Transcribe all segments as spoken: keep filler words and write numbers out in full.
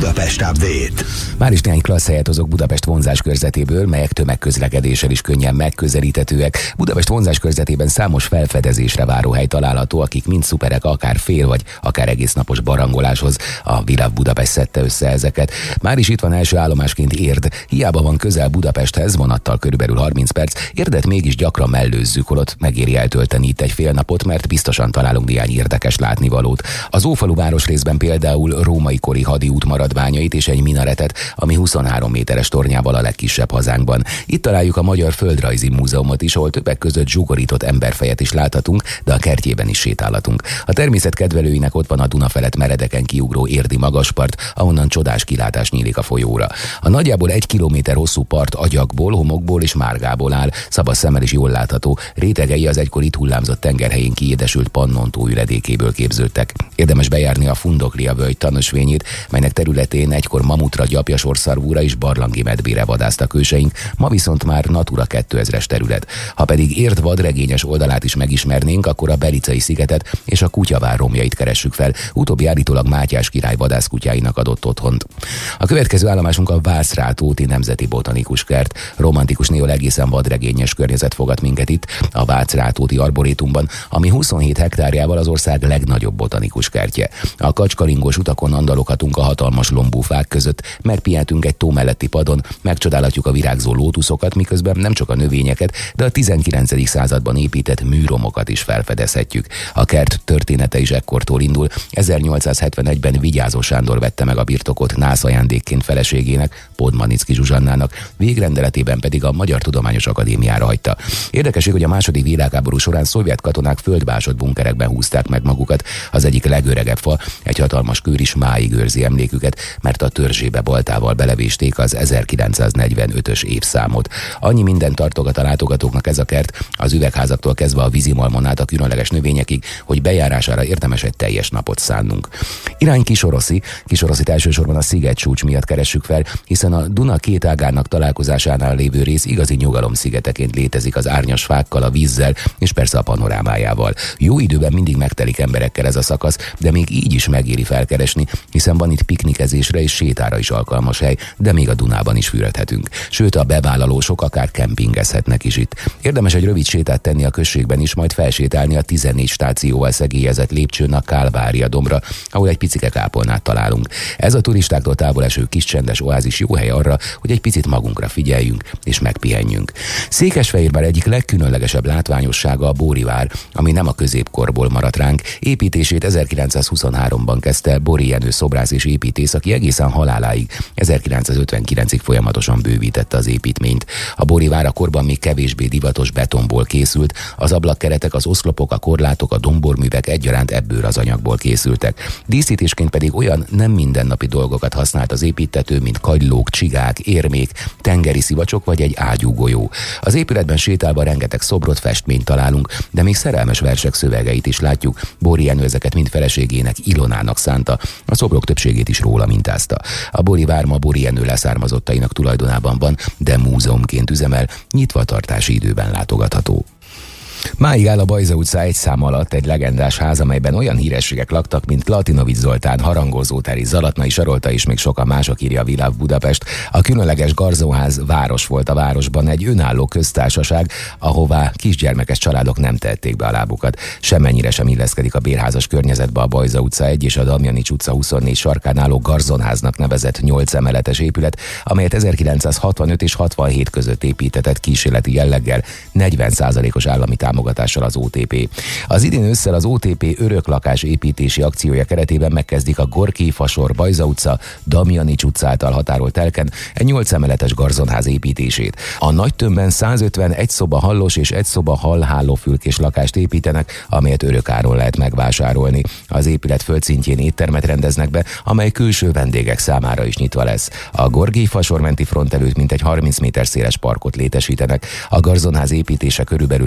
Budapest Update. Már is néhány klassz helyet hozok Budapest vonzás körzetéből, melyek tömegközlekedéssel is könnyen megközelíthetőek. Budapest vonzás körzetében számos felfedezésre váró hely található, akik mind szuperek, akár fél vagy akár egész napos barangoláshoz. A Világ Budapest szedte össze ezeket. Már is itt van első állomásként Érd. Hiába van közel Budapesthez, vonattal körülbelül harminc perc, Érdet mégis gyakran mellőzzük, holott megéri eltölteni itt egy fél napot, mert biztosan találunk néhány érdekes látnivalót. Az Ófalu városrészben például római kori hadiút maradványait és egy minaretet, ami huszonhárom méteres tornyával a legkisebb hazánkban. Itt találjuk a Magyar Földrajzi Múzeumot is, ahol többek között zsugorított emberfejet is láthatunk, de a kertjében is sétálhatunk. A természet kedvelőinek ott van a Duna felett meredeken kiugró érdi magaspart, ahonnan csodás kilátás nyílik a folyóra. A nagyjából egy kilométer hosszú part agyagból, homokból és márgából áll, szabad szemmel is jól látható, rétegei az egykor itt hullámzott tengerhelyén kiédesült Pannontó üledékéből képződtek. Érdemes bejárni a Fundoklia völgy tanösvényét, melynek területén egykor mamutra, gyapjasorszarvúra és barlangi medvére vadásztak őseink, ma viszont már Natura kétezres terület. Ha pedig Érd vadregényes oldalát is megismernénk, akkor a Belicai szigetet és a Kutyavár romjait keressük fel, utóbbi állítólag Mátyás király vadászkutyáinak adott otthont. A következő állomásunk a Vácrátóti Nemzeti Botanikus Kert. Romantikus néhol egészen vadregényes környezet fogad minket itt, a Vácrátóti Arborétumban, ami huszonhét hektárjával az ország legnagyobb botanikus kertje. A kacskaringós utakon andaloghatunk a hatalmas lombúfák között, megpihenhetünk egy tó melletti padon, megcsodálhatjuk a virágzó lótuszokat, miközben nem csak a növényeket, de a tizenkilencedik században épített műromokat is felfedezhetjük. A kert története is ekkortól indul. ezernyolcszázhetvenegyben Vigyázó Sándor vette meg a birtokot nász ajándékként feleségének, Podmanicki Zsuzsannának, végrendeletében pedig a Magyar Tudományos Akadémiára hagyta. Érdekesség, hogy a második világháború során szovjet katonák földbásott bunkerekben húzták meg magukat. Az egyik legöregebb fa, egy hatalmas kőr is máig őrzi emléküket, mert a törzsébe baltával belevésték az ezerkilencszáznegyvenötös évszámot. Annyi minden tartogat a látogatóknak ez a kert, az üvegházaktól kezdve a vízimalmon át a különleges növényekig, hogy bejárására érdemes egy teljes napot szánnunk. Irány Kisoroszi. Kisoroszit elsősorban a szigetcsúcs miatt keressük fel, hiszen a Duna két ágának találkozásánál lévő rész igazi nyugalomszigeteként létezik az árnyas fákkal, a vízzel és persze a panorámájával. Jó időben mindig megtelik emberekkel ez a szakasz, de még így is megéri felkeresni, hiszen van itt piknikezésre és sétára is alkalmas hely, de még a Dunában is fürödhetünk. Sőt, a bevállalósok akár kempingezhetnek is itt. Érdemes egy rövid sétát tenni a községben is, majd felsétálni a tizennégy stációval szegélyezett lépcsőn a Kálvária dombra, ahol egy picike kápolnát találunk. Ez a turistáktól távol eső kis csendes oázis jó hely arra, hogy egy picit magunkra figyeljünk és megpihenjünk. Székesfehérvár egyik legkülönlegesebb látványossága a Bóri vár, ami nem a középkorból maradt ránk. Építését ezerkilencszázhuszonháromban kezdte Bóri Jenő szobrász és építész, aki egészen haláláig ezerkilencszázötvenkilencig folyamatosan bővítette az építményt. A Bóri vár a korban még kevésbé divatos betonból készült, az ablakkeretek, az oszlopok, a korlátok, a domborművek egyaránt ebből az anyagból készültek. Díszítésként pedig olyan nem mindennapi dolgokat használt az építtető, mint kagylók, csigák, érmék, tengeri szivacsok vagy egy ágyúgolyó. Az épületben sétálva rengeteg szobrot, festményt találunk, de még szerelmes versek szövegeit is látjuk. Bóri Jenő ezeket mind feleségének, Ilonának szánta, a szobrok többségét is róla mintázta. A Bóri vár ma Bóri Jenő leszármazottainak tulajdonában van, de múzeumként üzemel, nyitvatartási időben látogatható. Máig áll a Bajza utca egy szám alatt egy legendás ház, amelyben olyan hírességek laktak, mint Latinovics Zoltán, Harangozó Teri, Zalatnai Sarolta és még sokan mások, írja a Világ Budapest. A különleges Garzóház város volt a városban, egy önálló köztársaság, ahová kisgyermekes családok nem tették be a lábukat. Semmennyire sem illeszkedik a bérházas környezetbe a Bajza utca egy és a Damjanics utca huszonnégy sarkán álló Garzonháznak nevezett nyolc emeletes épület, amelyet ezerkilencszázhatvanöt és hatvanhét között építetett kísérleti jelleggel, negyven százalékos állami támogatással az o té pé. Az idén ősszel az o té pé öröklakás építési akciója keretében megkezdik a Gorki, Fasor, Bajza utca, Damjanics utca által határolt telken egy nyolc emeletes garzonház építését. A nagy tömbben százötven egy szoba hallos és egy szoba hal-hálófülkés lakást építenek, amelyet örökáron lehet megvásárolni. Az épület földszintjén éttermet rendeznek be, amely külső vendégek számára is nyitva lesz. A Gorki Fasor menti front előtt mintegy harminc méter széles parkot létesítenek. A garzonház építése körülbelül másfél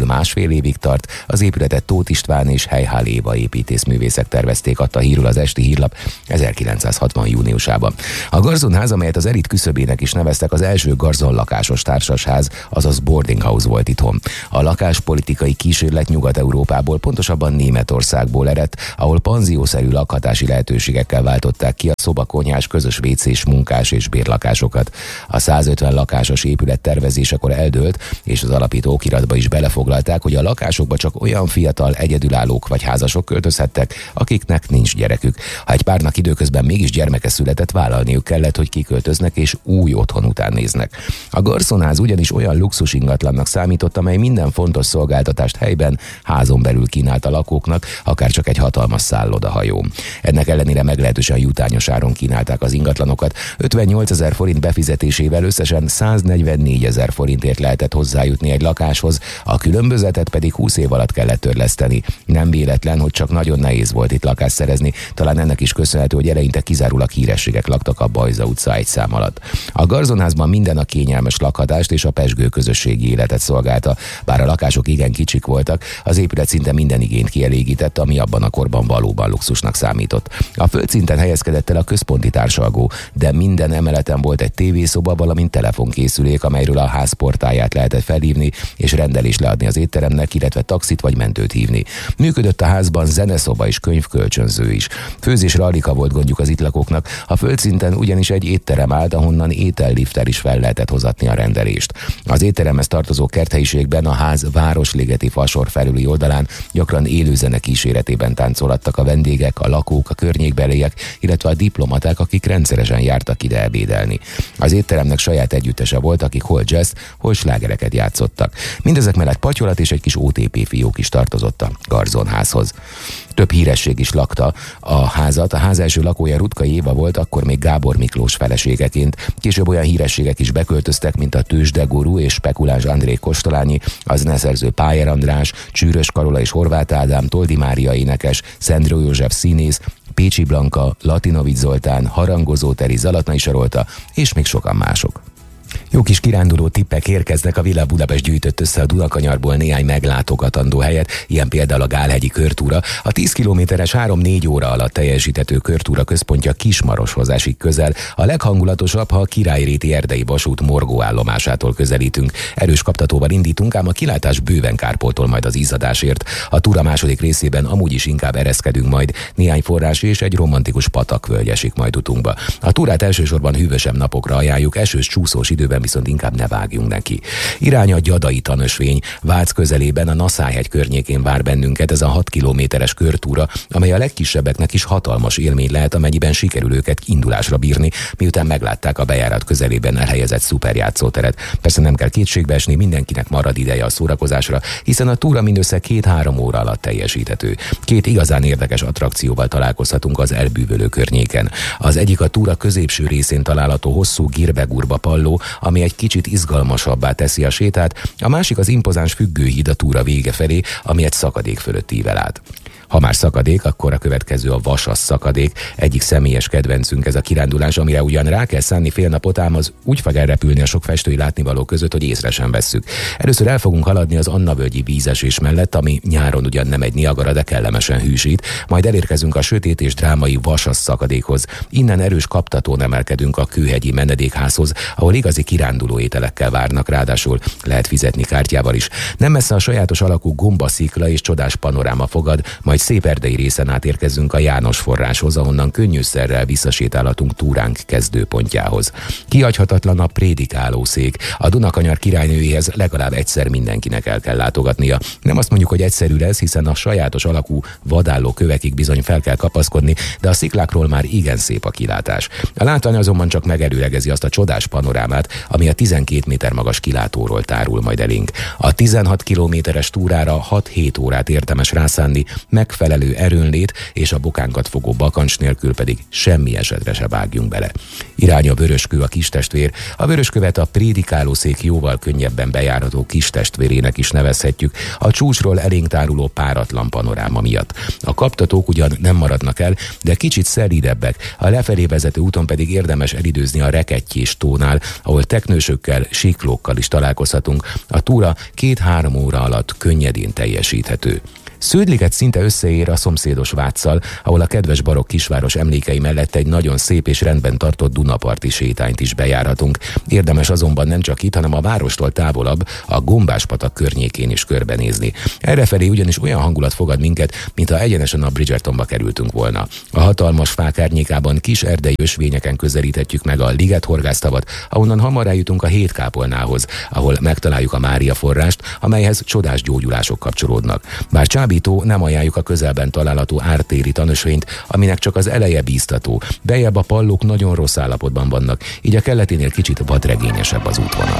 másfél évig tart. Az épületet Tóth István és Helyhál Éva építészművészek tervezték, adta hírül az Esti Hírlap ezerkilencszázhatvan júniusában. A garzonház, amelyet az elit küszöbének is neveztek, az első garzon lakásos társasház, azaz boarding house volt itthon. A lakáspolitikai kísérlet Nyugat-Európából, pontosabban Németországból eredt, ahol panziószerű lakhatási lehetőségekkel váltották ki a szobakonyhás, közös vécés, munkás és bérlakásokat. A százötven lakásos épület tervezésekor eldőlt, és az alapító okiratba is belefoglalták, hogy a lakásokba csak olyan fiatal egyedülállók vagy házasok költözhettek, akiknek nincs gyerekük. Ha egy párnak időközben mégis gyermeke született, vállalniuk kellett, hogy kiköltöznek és új otthon után néznek. A garzonház ugyanis olyan luxus ingatlannak számított, amely minden fontos szolgáltatást helyben, házon belül kínált a lakóknak, akár csak egy hatalmas szállodahajó. Ennek ellenére meglehetősen jutányos áron kínálták az ingatlanokat. ötvennyolcezer forint befizetésével összesen száznegyvennégyezer forintért lehetett hozzájutni egy lakáshoz, a különbözetet pedig húsz év alatt kellett törleszteni. Nem véletlen, hogy csak nagyon nehéz volt itt lakást szerezni, talán ennek is köszönhető, hogy eleinte kizárólag hírességek laktak a Bajza utca egy szám alatt. A garzonházban minden a kényelmes lakhatást és a pezsgő közösségi életet szolgálta. Bár a lakások igen kicsik voltak, az épület szinte minden igényt kielégített, ami abban a korban valóban luxusnak számított. A földszinten helyezkedett el a központi társalgó, de minden emeleten volt egy tévészoba, valamint telefonkészülék, amelyről a ház portáját lehetett felhívni és rendelést leadni az étteremnek, illetve taxit vagy mentőt hívni. Működött a házban zeneszoba és könyvkölcsönző is. Főzésre alig volt gondjuk az itt lakóknak, a földszinten ugyanis egy étterem állt, ahonnan étellifter is fel lehetett hozatni a rendelést. Az étteremhez tartozó kerthelyiségben a ház városligeti fasor felüli oldalán gyakran élőzene kíséretében táncolattak a vendégek, a lakók, a környékbeliek, illetve a diplomaták, akik rendszeresen jártak ide ebédelni. Az étteremnek saját együttese volt, akik hol jazz, hol slágereket játszottak. Mindezek mellett patyolat és egy kis o té pé fiók is tartozott a garzonházhoz. Több híresség is lakta a házat. A ház első lakója Rutkai Éva volt, akkor még Gábor Miklós feleségeként. Később olyan hírességek is beköltöztek, mint a tőzsdegurú és spekuláns André Kostolányi, a zeneszerző Pájer András, Csűrös Karola és Horváth Ádám, Toldi Mária énekes, Szendró József színész, Pécsi Blanka, Latinovics Zoltán, Harangozó Teri, Zalatnai Sarolta és még sokan mások. Jó kis kiránduló tippek érkeznek, a Villa Budapest gyűjtött össze a Dunakanyarból néhány meglátogatandó helyet, ilyen például a Gálhegyi körtúra. A tíz kilométeres három-négy óra alatt teljesíthető körtúra központja Kismaroshoz esik közel. A leghangulatosabb, ha a Királyréti erdei vasút Morgó állomásától közelítünk. Erős kaptatóval indítunk, ám a kilátás bőven kárpótol majd az izzadásért. A túra második részében amúgy is inkább ereszkedünk majd. Néhány forrás és egy romantikus patakvölgy esik majd utunkba. A túrát elsősorban hűvösebb napokra ajánljuk, esős csúszós időben viszont inkább ne vágjunk neki. Irány a Gyadai tanösvény. Vác közelében a Naszályhegy környékén vár bennünket ez a hat kilométeres körtúra, amely a legkisebbeknek is hatalmas élmény lehet, amennyiben sikerül őket indulásra bírni, miután meglátták a bejárat közelében elhelyezett szuperjátszóteret. Persze nem kell kétségbe esni, mindenkinek marad ideje a szórakozásra, hiszen a túra mindössze két-három óra alatt teljesíthető. Két igazán érdekes attrakcióval találkozhatunk az elbűvölő környéken. Az egyik a túra középső részén található hosszú Girbegurba palló, ami egy kicsit izgalmasabbá teszi a sétát, a másik az impozáns függőhíd a túra vége felé, ami egy szakadék fölött ível át. Ha már szakadék, akkor a következő a Vasas szakadék. Egyik személyes kedvencünk ez a kirándulás, amire ugyan rá kell szánni fél napot, ám az úgy fog elrepülni a sok festői látnivaló között, hogy észre sem vesszük. Először el fogunk haladni az Annavölgyi vízesés mellett, ami nyáron ugyan nem egy Niagara, de kellemesen hűsít, majd elérkezünk a sötét és drámai Vasas szakadékhoz. Innen erős kaptatón emelkedünk a Kőhegyi menedékházhoz, ahol igazi kiránduló ételekkel várnak, ráadásul lehet fizetni kártyával is. Nem messze a sajátos alakú gombaszikla és csodás panoráma fogad, majd szép erdei részen átérkezünk a János forráshoz, ahonnan könnyűszerrel visszasétálhatunk túránk kezdőpontjához. Kihagyhatatlan a prédikálószék. A Dunakanyar királynőjéhez legalább egyszer mindenkinek el kell látogatnia. Nem azt mondjuk, hogy egyszerű lesz, hiszen a sajátos alakú vadálló kövekig bizony fel kell kapaszkodni, de a sziklákról már igen szép a kilátás. A látvány azonban csak megerőlegezi azt a csodás panorámát, ami a tizenkét méter magas kilátóról tárul majd elénk. A tizenhat kilométeres túrára hat-hét órát érdemes rászánni, meg megfelelő erőnlét és a bokánkat fogó bakancs nélkül pedig semmi esetre se vágjunk bele. Irány a Vöröskő, a kistestvér. A Vöröskövet a prédikálószék jóval könnyebben bejárható kistestvérének is nevezhetjük, a csúcsról elénk táruló páratlan panoráma miatt. A kaptatók ugyan nem maradnak el, de kicsit szelídebbek, a lefelé vezető úton pedig érdemes elidőzni a Rekettyés tónál, ahol teknősökkel, siklókkal is találkozhatunk. A túra két-három óra alatt könnyedén teljesíthető. Sződliget szinte összeér a szomszédos Váccal, ahol a kedves barokk kisváros emlékei mellett egy nagyon szép és rendben tartott Dunaparti sétányt is bejárhatunk. Érdemes azonban nem csak itt, hanem a várostól távolabb, a Gombás-patak környékén is körbenézni. Errefelé ugyanis olyan hangulat fogad minket, mintha egyenesen a Bridgertonba kerültünk volna. A hatalmas fák árnyékában kis erdei ösvényeken közelíthetjük meg a Ligethorgásztavat, ahonnan hamar eljutunk a Hétkápolnához, ahol megtaláljuk a Mária forrást, amelyhez csodás gyógyulások kapcsolódnak. Bár csábító, nem ajánljuk a közelben található ártéri tanösvényt, aminek csak az eleje bíztató. Bejebb a pallók nagyon rossz állapotban vannak, így a kelleténél kicsit vadregényesebb az útvonal.